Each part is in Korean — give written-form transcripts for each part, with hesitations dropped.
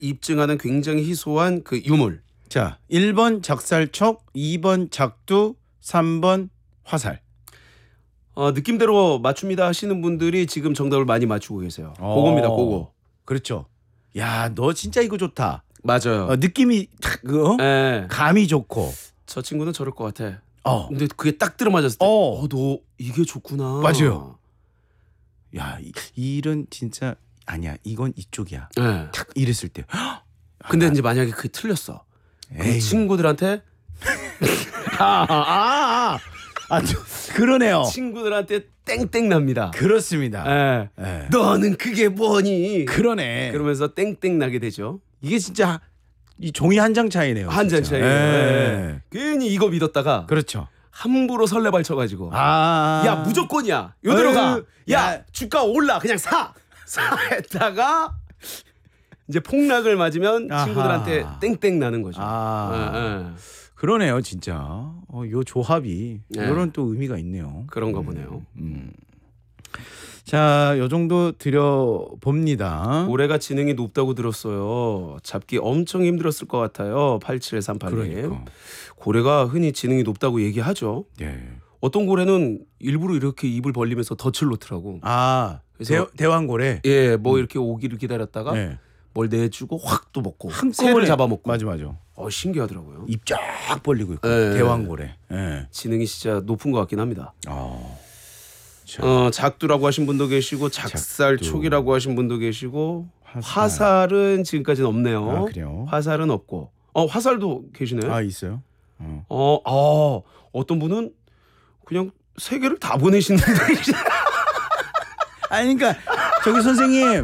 입증하는 굉장히 희소한 그 유물. 자, 1번 작살촉, 2번 작두, 3번 화살. 느낌대로 맞춥니다 하시는 분들이 지금 정답을 많이 맞추고 계세요. 그겁니다. 그거. 그렇죠. 야, 너 진짜 이거 좋다. 맞아요. 느낌이 탁 네. 감이 좋고. 저 친구는 저럴 것 같아. 근데 그게 딱 들어맞았을 때 너 이게 좋구나. 맞아요. 야, 이 일은 진짜 아니야. 이건 이쪽이야. 네. 탁 이랬을 때. 근데 이제 만약에 그게 틀렸어. 그 친구들한테 그러네요. 친구들한테 땡땡 납니다. 그렇습니다. 네. 너는 그게 뭐니? 그러네. 그러면서 땡땡 나게 되죠. 이게 진짜 이 종이 한 장 차이네요. 한 장 차이. 네. 괜히 이거 믿었다가 그렇죠. 함부로 설레발 쳐가지고 아. 야 무조건이야. 요대로 가. 야 야. 주가 올라. 그냥 사 했다가 이제 폭락을 맞으면 아하. 친구들한테 땡땡 나는 거죠. 그러네요, 진짜. 요 조합이 네. 이런 또 의미가 있네요. 그런가 보네요. 자, 요 정도 드려봅니다. 고래가 지능이 높다고 들었어요. 잡기 엄청 힘들었을 것 같아요. 8738님. 그러니까. 고래가 흔히 지능이 높다고 얘기하죠. 예. 어떤 고래는 일부러 이렇게 입을 벌리면서 덫을 놓더라고. 그래서 대왕고래. 예, 뭐 이렇게 오기를 기다렸다가 네. 뭘 내주고 확 또 먹고 한꺼번에 새를 잡아먹고. 맞아. 신기하더라고요. 입 쫙 벌리고 있고. 네. 대왕고래. 예. 지능이 진짜 높은 것 같긴 합니다. 자. 작두라고 하신 분도 계시고 작살촉이라고 하신 분도 계시고 화살은 지금까지는 없네요. 그래요? 화살은 없고 화살도 계시네요. 있어요? 어떤 분은 그냥 세 개를 다 보내시는 분도 계시네요. 아니 그러니까 저기 선생님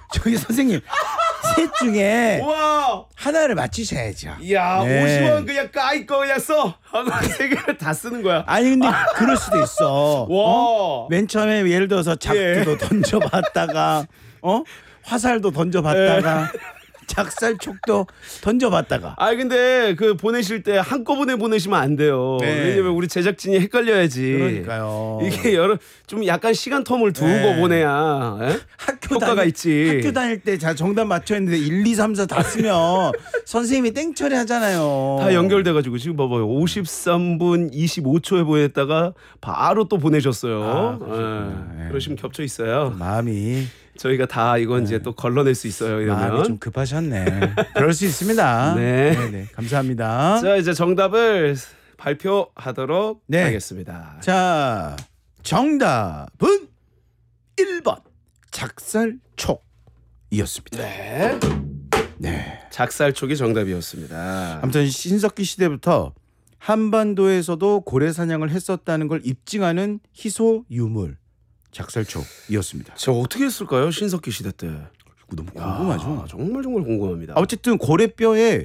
셋 중에 와, 하나를 맞히셔야죠. 야, 네. 50원 그냥 까이 거 그냥 써. 하고 세 개를 다 쓰는 거야. 아니 근데 그럴 수도 있어. 와. 맨 처음에 예를 들어서 작두도 던져봤다가 화살도 던져봤다가 작살촉도 던져봤다가. 근데 그 보내실 때 한꺼번에 보내시면 안 돼요. 네. 왜냐면 우리 제작진이 헷갈려야지. 그러니까요. 이게 좀 약간 시간 텀을 두고 네. 보내야 효과가 있지. 학교 다닐 때 정답 맞춰 했는데 1, 2, 3, 4 다 쓰면 선생님이 땡처리 하잖아요. 다 연결돼가지고 지금 봐봐요. 53분 25초에 보냈다가 바로 또 보내셨어요. 그러시구나. 그러시면 겹쳐 있어요. 마음이 저희가 다 이건 이제 또 걸러낼 수 있어요. 마음이 이러면. 좀 급하셨네. 그럴 수 있습니다. 네. 네네. 감사합니다. 자, 이제 정답을 발표하도록 네. 하겠습니다. 자, 정답은 1번 작살촉이었습니다. 네. 네. 작살촉이 정답이었습니다. 아무튼 신석기 시대부터 한반도에서도 고래 사냥을 했었다는 걸 입증하는 희소 유물 작살촉이었습니다. 저 어떻게 했을까요? 신석기 시대 때. 너무 궁금하죠. 정말 궁금합니다. 어쨌든 고래뼈에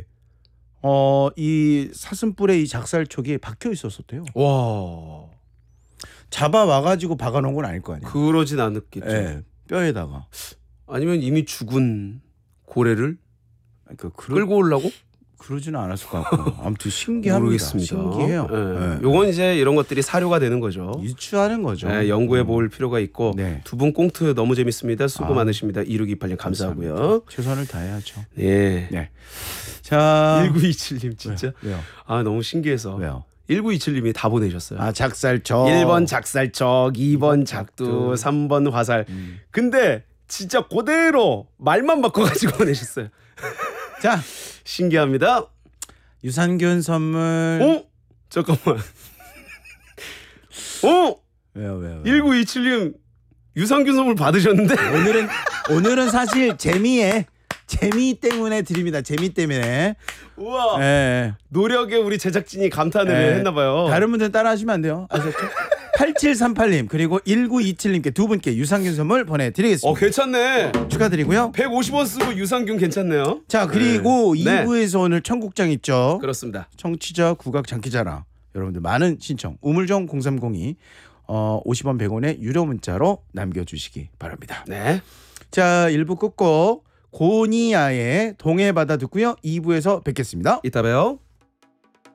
이 사슴뿔에 이 작살촉이 박혀 있었었대요. 와. 잡아 와가지고 박아놓은 건 아닐 거 아니에요. 그러진 않았겠죠. 네, 뼈에다가. 아니면 이미 죽은 고래를 끌고 오려고? 그러지는 않았을 것 같고. 아무튼 신기합니다. 모르겠습니다. 신기해요. 네. 네. 요건 이제 이런 것들이 사료가 되는 거죠. 유추하는 거죠. 네, 연구해 볼 필요가 있고. 네. 두 분 꽁트 너무 재밌습니다. 수고 많으십니다. 2628님 감사하고요. 감사합니다. 최선을 다해야죠. 네. 네. 자, 1927님 진짜. 왜요? 너무 신기해서. 왜요? 1927님이 다 보내셨어요. 작살촉. 1번 작살촉, 2번 작두, 3번 화살. 근데 진짜 그대로 말만 바꿔가지고 보내셨어요. 자, 신기합니다. 유산균 선물. 잠깐만. 왜요? 1927님 유산균 선물 받으셨는데? 오늘은 사실 재미 때문에 드립니다. 재미 때문에. 우와. 네. 노력에 우리 제작진이 감탄을 했나봐요. 다른 분들은 따라하시면 안 돼요. 아셨죠? 8738님 그리고 1927님께 두 분께 유산균 선물 보내드리겠습니다. 괜찮네. 축하드리고요. 150원 쓰고 유산균 괜찮네요. 자, 그리고 네. 2부에서 오늘 청국장 있죠. 그렇습니다. 청취자 국악 장기자랑 여러분들 많은 신청 우물정 0302 50원 100원의 유료 문자로 남겨주시기 바랍니다. 네. 자, 1부 끝곡 고니아의 동해바다 듣고요. 2부에서 뵙겠습니다. 이따 봬요.